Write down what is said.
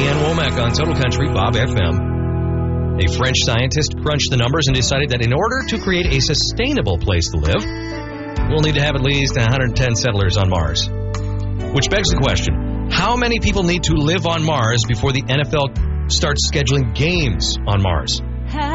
Leanne Womack on Total Country Bob FM. A French scientist crunched the numbers and decided that in order to create a sustainable place to live, we'll need to have at least 110 settlers on Mars. Which begs the question, how many people need to live on Mars before the NFL starts scheduling games on Mars?